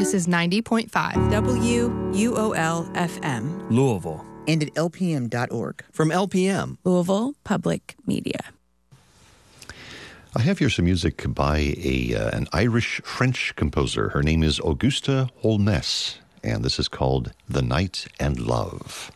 This is 90.5 WUOL-FM. Louisville. And at LPM.org. From LPM. Louisville Public Media. I have here some music by an Irish-French composer. Her name is Augusta Holness, and this is called The Night and Love.